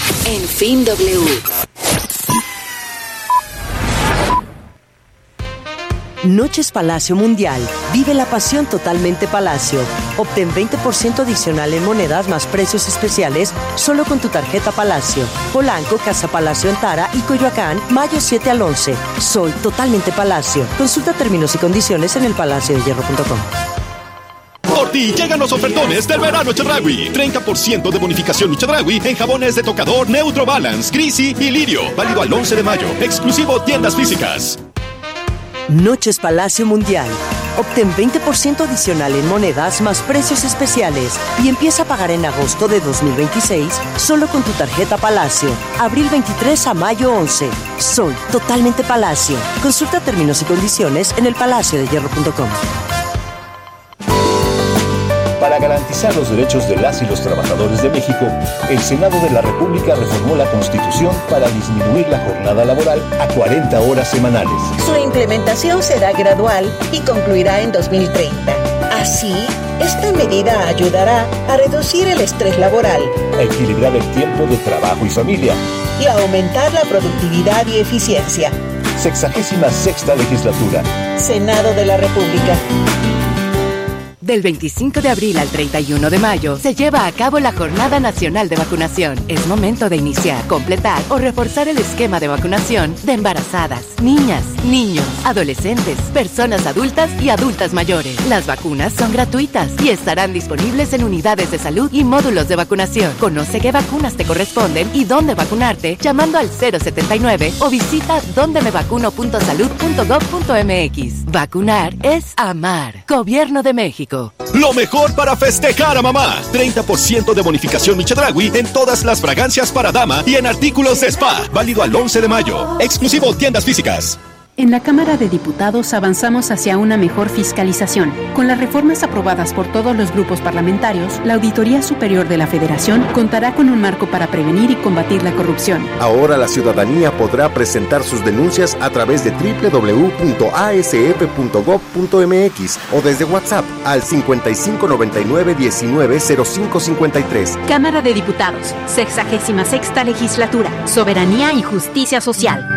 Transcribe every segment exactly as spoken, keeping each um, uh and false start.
En Fin W. Noches Palacio Mundial. Vive la pasión totalmente Palacio. Obtén veinte por ciento adicional en monedas más precios especiales solo con tu tarjeta Palacio. Polanco, Casa Palacio en Tara y Coyoacán, mayo siete al once. Soy totalmente Palacio. Consulta términos y condiciones en el palacio de hierro punto com. Por ti llegan los ofertones del verano Chedraui. treinta por ciento de bonificación Chedraui en jabones de tocador Neutro Balance, Grisi y Lirio. Válido al once de mayo. Exclusivo tiendas físicas. Noches Palacio Mundial. Obtén veinte por ciento adicional en monedas más precios especiales y empieza a pagar en agosto de dos mil veintiséis solo con tu tarjeta Palacio. Abril veintitrés a mayo once. Soy totalmente Palacio. Consulta términos y condiciones en el palacio de hierro punto com. Para garantizar los derechos de las y los trabajadores de México, el Senado de la República reformó la Constitución para disminuir la jornada laboral a cuarenta horas semanales. Su implementación será gradual y concluirá en dos mil treinta. Así, esta medida ayudará a reducir el estrés laboral, a equilibrar el tiempo de trabajo y familia y a aumentar la productividad y eficiencia. Sexagésima sexta legislatura. Senado de la República. Del veinticinco de abril al treinta y uno de mayo se lleva a cabo la Jornada Nacional de Vacunación. Es momento de iniciar, completar o reforzar el esquema de vacunación de embarazadas, niñas, niños, adolescentes, personas adultas y adultas mayores. Las vacunas son gratuitas y estarán disponibles en unidades de salud y módulos de vacunación. Conoce qué vacunas te corresponden y dónde vacunarte llamando al cero setenta y nueve o visita donde me vacuno punto salud punto gob punto mx. Vacunar es amar. Gobierno de México. Lo mejor para festejar a mamá. treinta por ciento de bonificación Chedraui en todas las fragancias para dama y en artículos de spa. Válido al once de mayo. Exclusivo tiendas físicas. En la Cámara de Diputados avanzamos hacia una mejor fiscalización. Con las reformas aprobadas por todos los grupos parlamentarios, la Auditoría Superior de la Federación contará con un marco para prevenir y combatir la corrupción. Ahora la ciudadanía podrá presentar sus denuncias a través de doble u doble u doble u punto a s f punto gob punto m x o desde WhatsApp al cincuenta y cinco noventa y nueve diecinueve cero cinco cincuenta y tres. Cámara de Diputados, sexagésima sexta legislatura, soberanía y justicia social.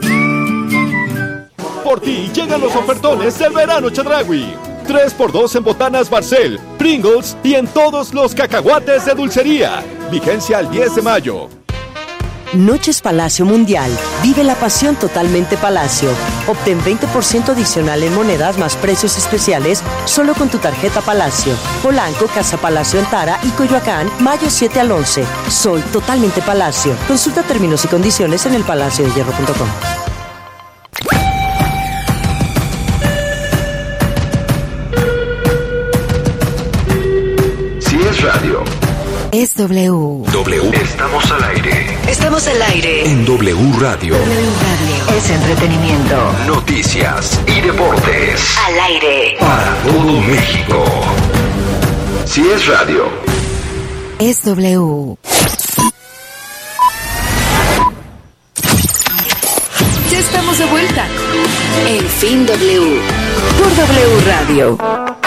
Por ti llegan los ofertones del verano Chedraui. tres por dos en botanas Barcel, Pringles y en todos los cacahuates de dulcería. Vigencia al diez de mayo. Noches Palacio Mundial. Vive la pasión totalmente Palacio. Obtén veinte por ciento adicional en monedas más precios especiales solo con tu tarjeta Palacio. Polanco, Casa Palacio en Tara y Coyoacán, mayo siete al once. Soy totalmente Palacio. Consulta términos y condiciones en el palacio de hierro punto com. Es radio. Es W. W. Estamos al aire. Estamos al aire. En W Radio. W Radio. Es entretenimiento. Noticias y deportes. Al aire. Para todo México. Si es radio. Es W. Ya estamos de vuelta. En Fin W. Por W Radio.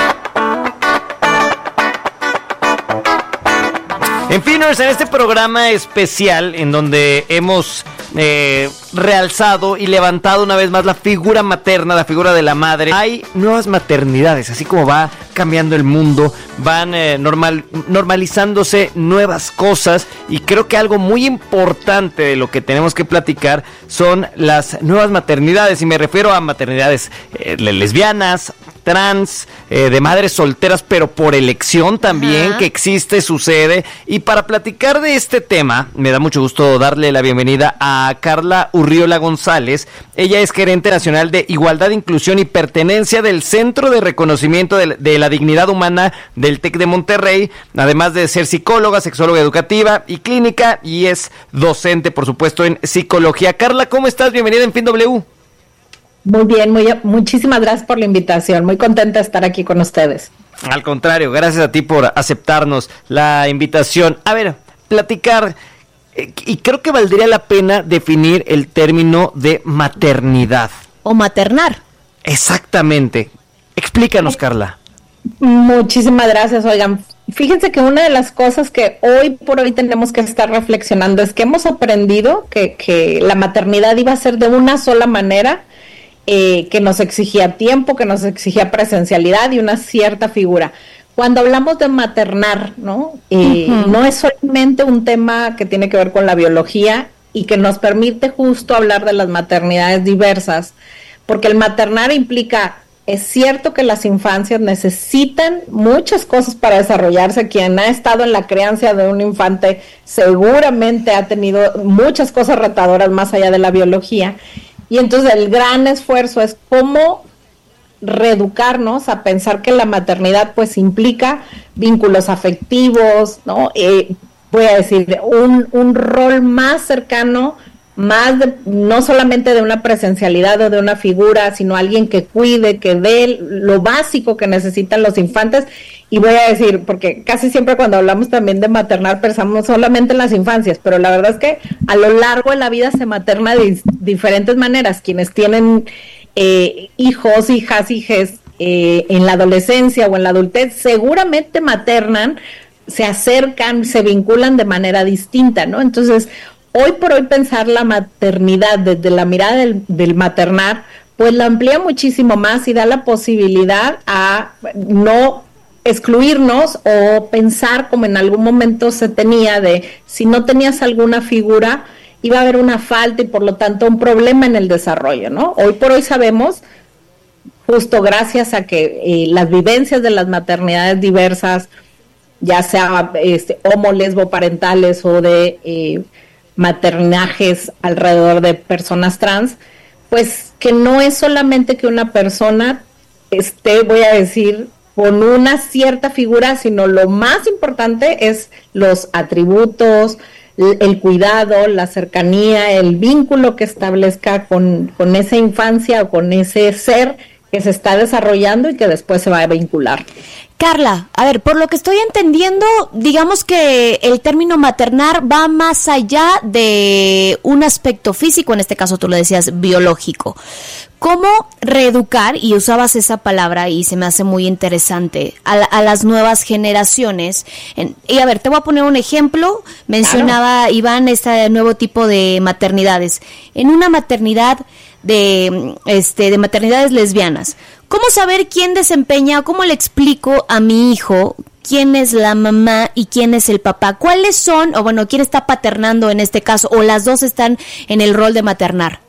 En fin, en este programa especial en donde hemos eh, realzado y levantado una vez más la figura materna, la figura de la madre, hay nuevas maternidades, así como va cambiando el mundo, van eh, normal, normalizándose nuevas cosas, y creo que algo muy importante de lo que tenemos que platicar son las nuevas maternidades, y me refiero a maternidades eh, lesbianas, trans, eh, de madres solteras, pero por elección también, Ajá. que existe, sucede. Y para platicar de este tema, me da mucho gusto darle la bienvenida a Carla Urriola González. Ella es gerente nacional de Igualdad, Inclusión y Pertenencia del Centro de Reconocimiento de, de la Dignidad Humana del TEC de Monterrey, además de ser psicóloga, sexóloga educativa y clínica, y es docente, por supuesto, en psicología. Carla, ¿cómo estás? Bienvenida en Fin W. Muy bien, muy, muchísimas gracias por la invitación, muy contenta de estar aquí con ustedes. Al contrario, gracias a ti por aceptarnos la invitación. A ver, platicar, eh, y creo que valdría la pena definir el término de maternidad. O maternar. Exactamente. Explícanos, Carla. Muchísimas gracias, oigan, fíjense que una de las cosas que hoy por hoy tenemos que estar reflexionando es que hemos aprendido que, que la maternidad iba a ser de una sola manera, eh, que nos exigía tiempo, que nos exigía presencialidad y una cierta figura. Cuando hablamos de maternar, ¿no? Eh, uh-huh. No es solamente un tema que tiene que ver con la biología y que nos permite justo hablar de las maternidades diversas, porque el maternar implica, es cierto que las infancias necesitan muchas cosas para desarrollarse. Quien ha estado en la crianza de un infante seguramente ha tenido muchas cosas retadoras más allá de la biología, y entonces el gran esfuerzo es cómo reeducarnos a pensar que la maternidad pues implica vínculos afectivos, ¿no? Eh, voy a decir, un, un rol más cercano, más de, no solamente de una presencialidad o de una figura, sino alguien que cuide, que dé lo básico que necesitan los infantes. Y voy a decir, porque casi siempre cuando hablamos también de maternar pensamos solamente en las infancias, pero la verdad es que a lo largo de la vida se materna de dis- diferentes maneras. Quienes tienen Eh, hijos, hijas, hijes eh, en la adolescencia o en la adultez, seguramente maternan, se acercan, se vinculan de manera distinta, ¿no? Entonces, hoy por hoy pensar la maternidad desde la mirada del, del maternar, pues la amplía muchísimo más y da la posibilidad a no excluirnos o pensar como en algún momento se tenía de si no tenías alguna figura, iba a haber una falta y por lo tanto un problema en el desarrollo, ¿no? Hoy por hoy sabemos, justo gracias a que eh, las vivencias de las maternidades diversas, ya sea este, homo, lesbo, parentales o de eh, maternajes alrededor de personas trans, pues que no es solamente que una persona esté, voy a decir, con una cierta figura, sino lo más importante es los atributos, el cuidado, la cercanía, el vínculo que establezca con, con esa infancia o con ese ser que se está desarrollando y que después se va a vincular. Carla, a ver, por lo que estoy entendiendo, digamos que el término maternar va más allá de un aspecto físico, en este caso tú lo decías, biológico. ¿Cómo reeducar, y usabas esa palabra y se me hace muy interesante, a, la, a las nuevas generaciones? En, y a ver, te voy a poner un ejemplo. Mencionaba claro. Iván este nuevo tipo de maternidades. En una maternidad de, este, de maternidades lesbianas, ¿cómo saber quién desempeña, cómo le explico a mi hijo quién es la mamá y quién es el papá? ¿Cuáles son, o bueno, quién está paternando en este caso, o las dos están en el rol de maternar?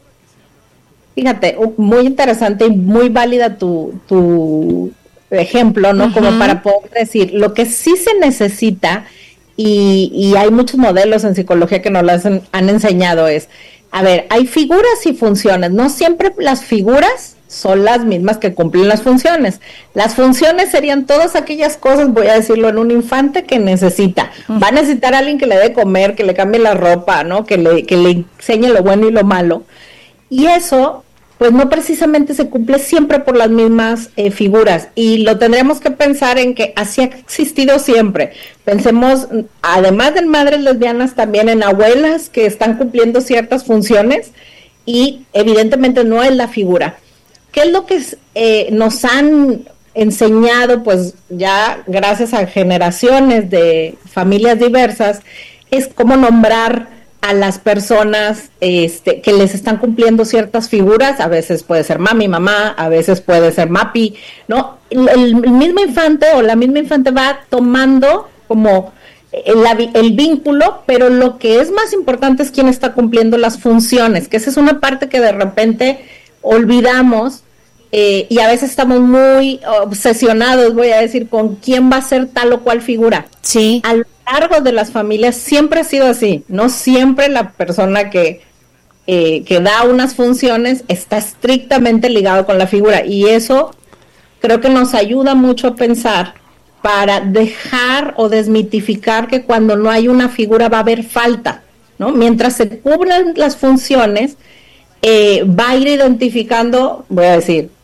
Fíjate, muy interesante y muy válida tu, tu ejemplo, ¿no? Uh-huh. Como para poder decir, lo que sí se necesita, y, y hay muchos modelos en psicología que nos lo han, han enseñado, es, a ver, hay figuras y funciones, no siempre las figuras son las mismas que cumplen las funciones. Las funciones serían todas aquellas cosas, voy a decirlo, en un infante que necesita. Uh-huh. Va a necesitar a alguien que le dé comer, que le cambie la ropa, ¿no? Que le, que le enseñe lo bueno y lo malo. Y eso, pues no precisamente se cumple siempre por las mismas eh, figuras, y lo tendremos que pensar en que así ha existido siempre. Pensemos, además de madres lesbianas, también en abuelas que están cumpliendo ciertas funciones, y evidentemente no es la figura. ¿Qué es lo que eh, nos han enseñado, pues ya gracias a generaciones de familias diversas? Es cómo nombrar a las personas este, que les están cumpliendo ciertas figuras. A veces puede ser mami, mamá, a veces puede ser mapi, ¿no? El, el mismo infante o la misma infante va tomando como el, el vínculo, pero lo que es más importante es quién está cumpliendo las funciones, que esa es una parte que de repente olvidamos, eh, y a veces estamos muy obsesionados, voy a decir, con quién va a ser tal o cual figura. Sí. A lo largo de las familias siempre ha sido así, no siempre la persona que, eh, que da unas funciones está estrictamente ligado con la figura, y eso creo que nos ayuda mucho a pensar para dejar o desmitificar que cuando no hay una figura va a haber falta, ¿no? Mientras se cubran las funciones, Eh, va a ir identificando, voy a decir,